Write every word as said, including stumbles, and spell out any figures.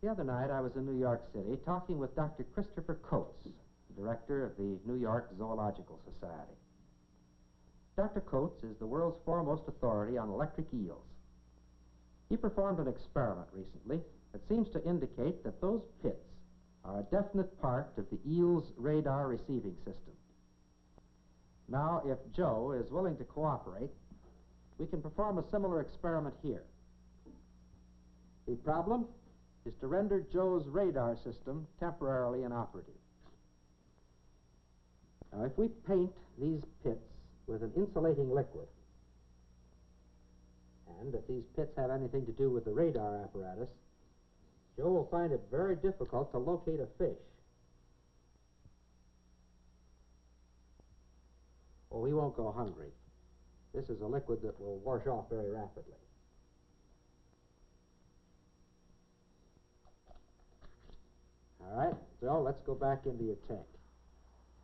The other night I was in New York City talking with Doctor Christopher Coates, the director of the New York Zoological Society. Doctor Coates is the world's foremost authority on electric eels. He performed an experiment recently that seems to indicate that those pits are a definite part of the eel's radar receiving system. Now, if Joe is willing to cooperate, we can perform a similar experiment here. The problem is to render Joe's radar system temporarily inoperative. Now, if we paint these pits with an insulating liquid, and if these pits have anything to do with the radar apparatus, Joe will find it very difficult to locate a fish. Oh, he won't go hungry. This is a liquid that will wash off very rapidly. All right, Joe, let's go back into your tank.